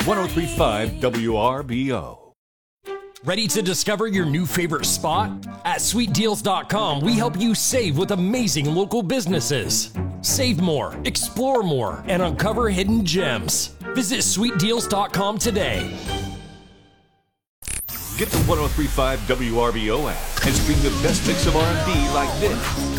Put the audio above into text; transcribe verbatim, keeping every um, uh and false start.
ten thirty-five W R B O. Ready to discover your new favorite spot? At sweet deals dot com, we help you save with amazing local businesses. Save more, explore more, and uncover hidden gems. Visit sweet deals dot com today. Get the ten thirty-five W R B O app and stream the best mix of R and B like this.